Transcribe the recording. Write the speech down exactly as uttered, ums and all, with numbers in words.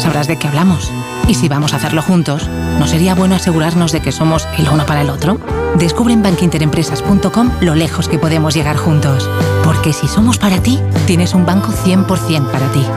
sabrás de qué hablamos. Y si vamos a hacerlo juntos, ¿no sería bueno asegurarnos de que somos el uno para el otro? Descubre en bankinterempresas punto com lo lejos que podemos llegar juntos. Porque si somos para ti, tienes un banco cien por ciento para ti.